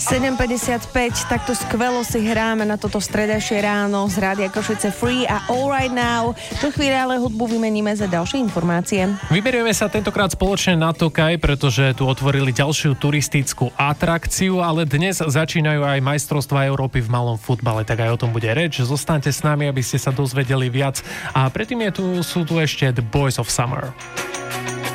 7.55, takto skvelo si hráme na toto stredajšie ráno z Rádia Košice Free a All Right Now. Čo chvíľa ale hudbu vymeníme za ďalšie informácie. Vyberieme sa tentokrát spoločne na Tokaj, pretože tu otvorili ďalšiu turistickú atrakciu, ale dnes začínajú aj majstrovstvá Európy v malom futbale, tak aj o tom bude reč. Zostaňte s nami, aby ste sa dozvedeli viac. A predtým sú tu ešte The Boys of Summer.